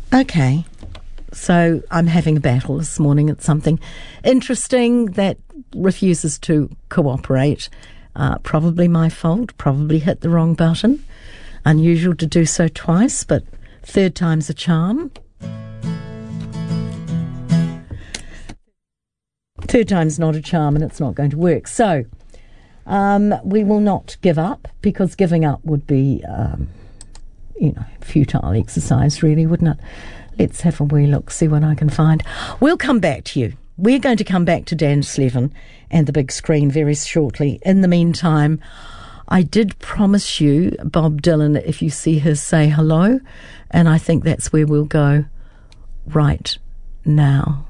Okay. So I'm having a battle this morning at something interesting that refuses to cooperate. Probably my fault, probably hit the wrong button. Unusual to do so twice, but third time's a charm. Third time's not a charm and it's not going to work. So we will not give up, because giving up would be, futile exercise really, wouldn't it? Let's have a wee look, see what I can find. We'll come back to you. We're going to come back to Dan Slevin and the big screen very shortly. In the meantime, I did promise you Bob Dylan, if you see her, say hello. And I think that's where we'll go right now.